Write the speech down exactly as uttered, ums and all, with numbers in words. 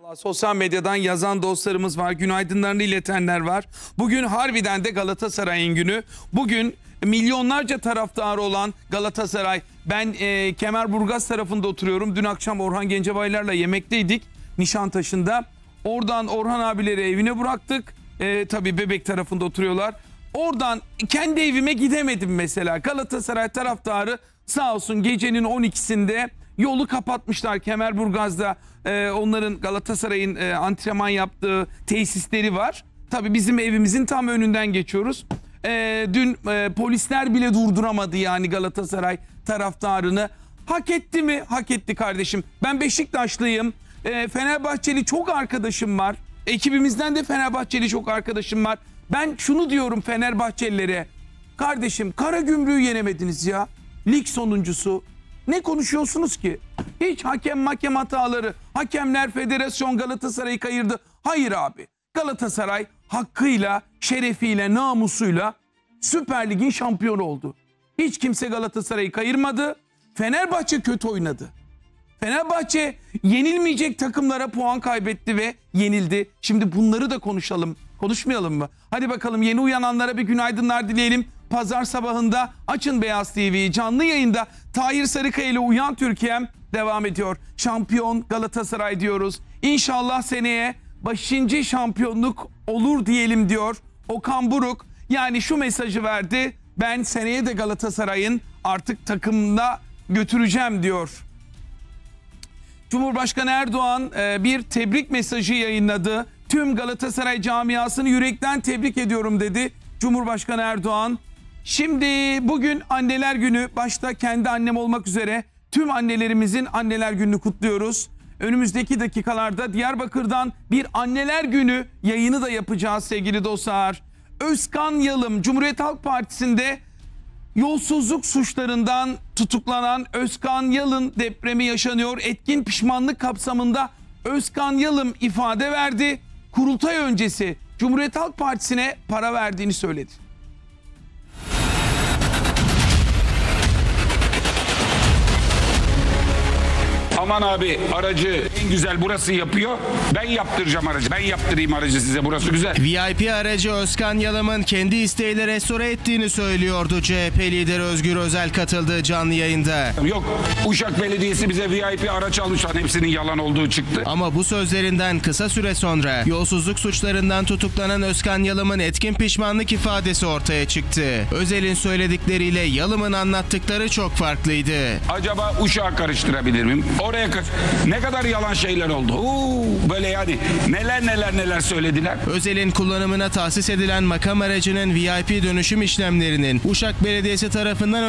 Sosyal medyadan yazan dostlarımız var, günaydınlarını iletenler var. Bugün harbiden de Galatasaray'ın günü. Bugün milyonlarca taraftarı olan Galatasaray. Ben e, Kemerburgaz tarafında oturuyorum. Dün akşam Orhan Gencebaylar'la yemekteydik Nişantaşı'nda. Oradan Orhan abileri evine bıraktık. E, tabii Bebek tarafında oturuyorlar. Oradan kendi evime gidemedim mesela. Galatasaray taraftarı sağ olsun gecenin on ikisinde yolu kapatmışlar Kemerburgaz'da. Ee, onların Galatasaray'ın e, antrenman yaptığı tesisleri var. Tabii bizim evimizin tam önünden geçiyoruz. Ee, dün e, polisler bile durduramadı yani Galatasaray taraftarını. Hak etti mi? Hak etti kardeşim. Ben Beşiktaşlıyım. Ee, Fenerbahçeli çok arkadaşım var. Ekibimizden de Fenerbahçeli çok arkadaşım var. Ben şunu diyorum Fenerbahçelilere. Kardeşim Karagümrük'ü yenemediniz ya. Lig sonuncusu. Ne konuşuyorsunuz ki? Hiç hakem hakem hataları, hakemler federasyon Galatasaray'ı kayırdı. Hayır abi. Galatasaray hakkıyla, şerefiyle, namusuyla Süper Lig'in şampiyonu oldu. Hiç kimse Galatasaray'ı kayırmadı. Fenerbahçe kötü oynadı. Fenerbahçe yenilmeyecek takımlara puan kaybetti ve yenildi. Şimdi bunları da konuşalım. Konuşmayalım mı? Hadi bakalım yeni uyananlara bir günaydınlar dileyelim. Pazar sabahında açın Beyaz T V'yi. Canlı yayında Tahir Sarıkaya ile Uyan Türkiye'm devam ediyor. Şampiyon Galatasaray diyoruz. İnşallah seneye beşinci şampiyonluk olur diyelim diyor Okan Buruk. Yani şu mesajı verdi. Ben seneye de Galatasaray'ın artık takımına götüreceğim diyor. Cumhurbaşkanı Erdoğan bir tebrik mesajı yayınladı. Tüm Galatasaray camiasını yürekten tebrik ediyorum dedi Cumhurbaşkanı Erdoğan. Şimdi bugün Anneler Günü, başta kendi annem olmak üzere tüm annelerimizin Anneler Günü'nü kutluyoruz. Önümüzdeki dakikalarda Diyarbakır'dan bir Anneler Günü yayını da yapacağız sevgili dostlar. Özkan Yalım, Cumhuriyet Halk Partisi'nde yolsuzluk suçlarından tutuklanan Özkan Yalım depremi yaşanıyor. Etkin pişmanlık kapsamında Özkan Yalım ifade verdi. Kurultay öncesi Cumhuriyet Halk Partisi'ne para verdiğini söyledi. Aman abi aracı en güzel burası yapıyor. Ben yaptıracağım aracı. Ben yaptırayım aracı size. Burası güzel. V I P aracı Özkan Yalım'ın kendi isteğiyle restore ettiğini söylüyordu. C H P lideri Özgür Özel katıldığı canlı yayında. Yok Uşak Belediyesi bize V I P araç almışlar. Hepsinin yalan olduğu çıktı. Ama bu sözlerinden kısa süre sonra yolsuzluk suçlarından tutuklanan Özkan Yalım'ın etkin pişmanlık ifadesi ortaya çıktı. Özel'in söyledikleriyle Yalım'ın anlattıkları çok farklıydı. Acaba Uşak'ı karıştırabilir miyim? Oraya kaç... Ne kadar yalan şeyler oldu. Oo, böyle yani neler neler neler söylediler. Özel'in kullanımına tahsis edilen makam aracının V I P dönüşüm işlemlerinin Uşak Belediyesi tarafından